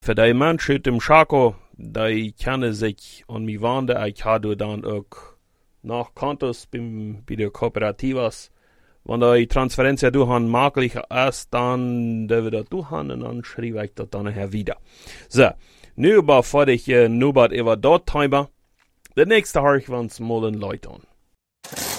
Für die Menschen im Chaco, die kennen sich an mi wande, ich habe dann auch nach Kontos bei der Kooperativas. Wenn die Transferenz möglich ist, dann dürfen wir das tun und dann schreibe ich das dann nachher wieder. So, nu bevor ich nur über das Thema. Der nächste habe ich uns mal ein Leute an.